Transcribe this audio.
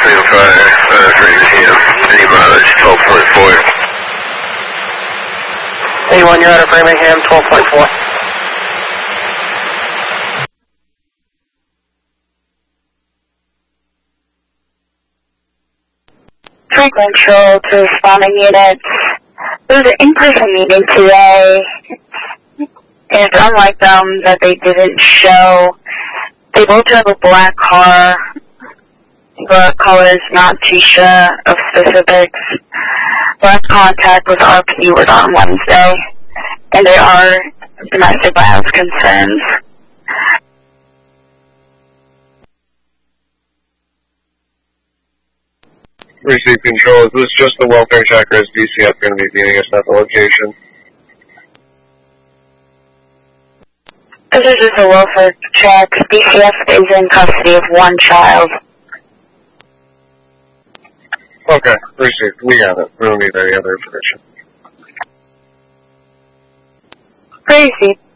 Framingham, any mileage, 12.4. 81, you're out of Framingham, 12.4. Frequent control to responding units. There was an in-person meeting today. And it's unlike them that they didn't show. They both have a black car. The color is not too sure of specifics. Last contact with RP was on Wednesday. And there are domestic violence concerns. Receive control. Is this just the welfare check, or is DCF going to be meeting us at the location? This is just a welfare check. DCF is in custody of one child. Okay, received. We got it. We don't need any other information. Crazy.